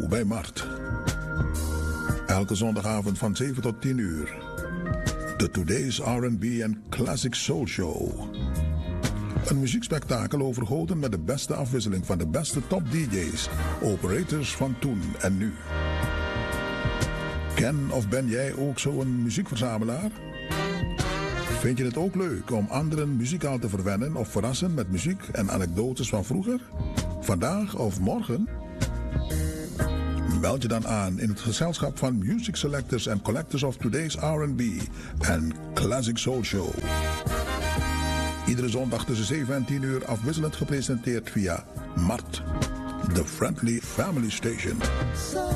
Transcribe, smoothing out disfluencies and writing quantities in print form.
bij Mart. Elke zondagavond van 7 tot 10 uur. De Today's R&B and Classic Soul Show. Een muziekspektakel overgoten met de beste afwisseling van de beste top DJ's, operators van toen en nu. Ken of ben jij ook zo'n muziekverzamelaar? Vind je het ook leuk om anderen muzikaal te verwennen of verrassen met muziek en anekdotes van vroeger? Vandaag of morgen? Meld je dan aan in het gezelschap van Music Selectors and Collectors of Today's R&B en Classic Soul Show. Iedere zondag tussen 7 en 10 uur afwisselend gepresenteerd via Mart, The Friendly Family Station.